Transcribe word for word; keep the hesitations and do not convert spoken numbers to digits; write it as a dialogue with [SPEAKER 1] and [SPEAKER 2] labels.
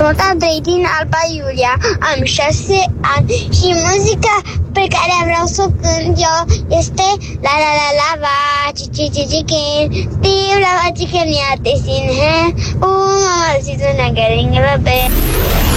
[SPEAKER 1] Sunt Andrei din Alba Iulia, am șase ani și muzica pe care vreau să o cânt eu este La la la la va, cici cici chicken, Steve la va chicken ia te sin he, u mama si tu na getting a bit.